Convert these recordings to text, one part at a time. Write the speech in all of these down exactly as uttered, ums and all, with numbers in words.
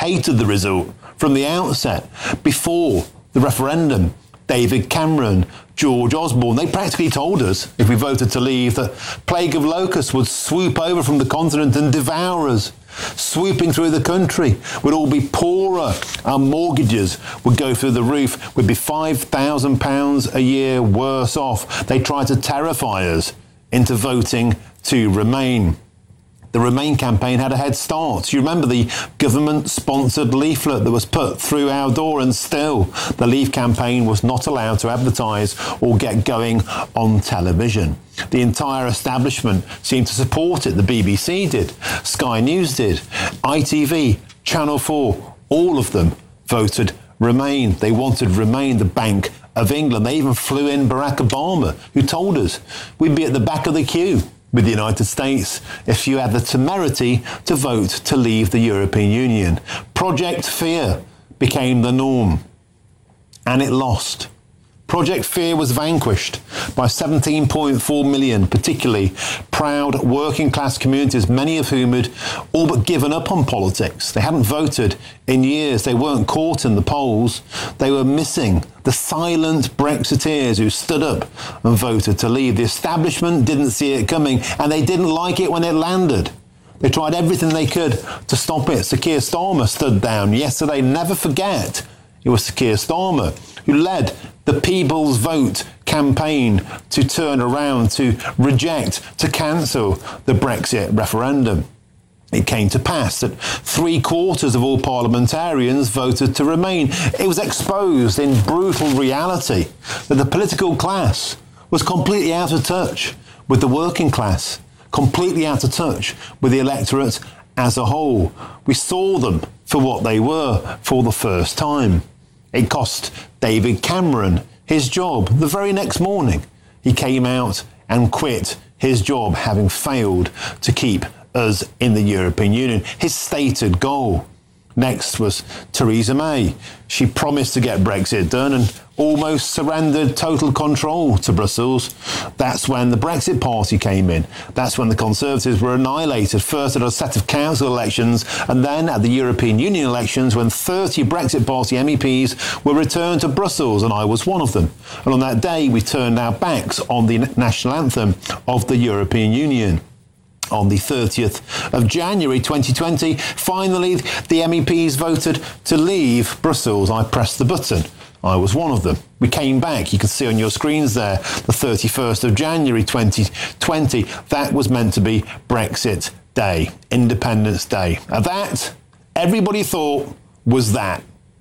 hated the result from the outset. Before the referendum, David Cameron, George Osborne, they practically told us, if we voted to leave, that plague of locusts would swoop over from the continent and devour us. Swooping through the country, we'd all be poorer, our mortgages would go through the roof, we'd be five thousand pounds a year worse off. They tried to terrify us into voting to Remain. The Remain campaign had a head start. You remember the government-sponsored leaflet that was put through our door, and still the Leave campaign was not allowed to advertise or get going on television. The entire establishment seemed to support it. The B B C did, Sky News did, I T V, Channel four, all of them voted Remain. They wanted Remain, the Bank of England. They even flew in Barack Obama, who told us we'd be at the back of the queue with the United States if you had the temerity to vote to leave the European Union. Project Fear became the norm, and it lost. Project Fear was vanquished by seventeen point four million, particularly proud working class communities, many of whom had all but given up on politics. They hadn't voted in years. They weren't caught in the polls. They were missing the silent Brexiteers who stood up and voted to leave. The establishment didn't see it coming, and they didn't like it when it landed. They tried everything they could to stop it. Sir Keir Starmer stood down yesterday. Never forget, it was Sir Keir Starmer who led the People's Vote campaign to turn around, to reject, to cancel the Brexit referendum. It came to pass that three quarters of all parliamentarians voted to Remain. It was exposed in brutal reality that the political class was completely out of touch with the working class, completely out of touch with the electorate as a whole. We saw them for what they were for the first time. It cost David Cameron his job. The very next morning, he came out and quit his job, having failed to keep us in the European Union, his stated goal. Next was Theresa May. She promised to get Brexit done and almost surrendered total control to Brussels. That's when the Brexit Party came in. That's when the Conservatives were annihilated, first at a set of council elections and then at the European Union elections, when thirty Brexit Party M E Ps were returned to Brussels, and I was one of them. And on that day, we turned our backs on the national anthem of the European Union. On the thirtieth of January twenty twenty, finally, the M E Ps voted to leave Brussels. I pressed the button. I was one of them. We came back. You can see on your screens there, the thirty-first of January twenty twenty. That was meant to be Brexit Day, Independence Day. And that, everybody thought, was that.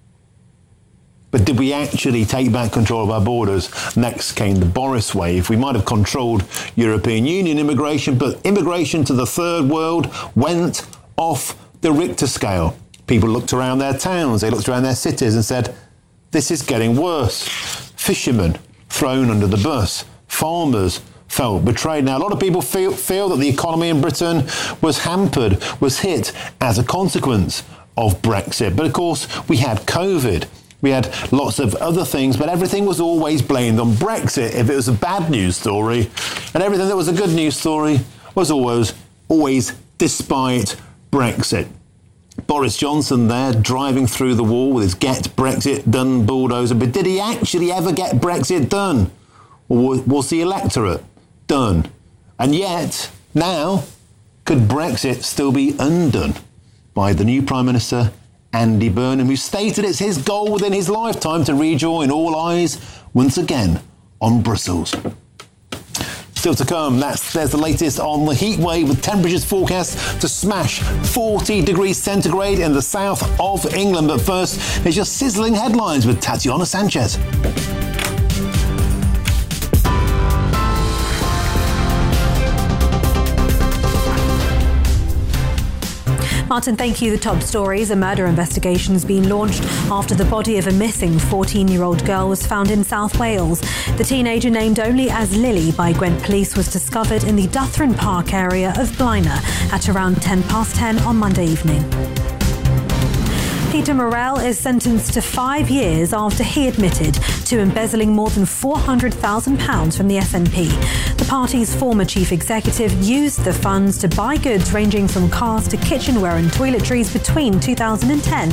But did we actually take back control of our borders? Next came the Boris wave. We might have controlled European Union immigration, but immigration to the third world went off the Richter scale. People looked around their towns, they looked around their cities and said, this is getting worse. Fishermen thrown under the bus. Farmers felt betrayed. Now, a lot of people feel, feel that the economy in Britain was hampered, was hit as a consequence of Brexit. But of course, we had COVID. We had lots of other things, but everything was always blamed on Brexit if it was a bad news story. And everything that was a good news story was always, always despite Brexit. Boris Johnson there driving through the wall with his Get Brexit Done bulldozer. But did he actually ever get Brexit done? Or was the electorate done? And yet, now, could Brexit still be undone by the new Prime Minister, Andy Burnham, who stated it's his goal within his lifetime to rejoin? All eyes once again on Brussels. Still to come, that's, there's the latest on the heat wave, with temperatures forecast to smash forty degrees centigrade in the south of England. But first, here's your sizzling headlines with Tatiana Sanchez. Martin, thank you. The top stories. A murder investigation has been launched after the body of a missing fourteen-year-old girl was found in South Wales. The teenager, named only as Lily by Gwent Police, was discovered in the Duthrin Park area of Blaenau at around ten past ten on Monday evening. Peter Murrell is sentenced to five years after he admitted to embezzling more than four hundred thousand pounds from the S N P. The party's former chief executive used the funds to buy goods ranging from cars to kitchenware and toiletries between two thousand ten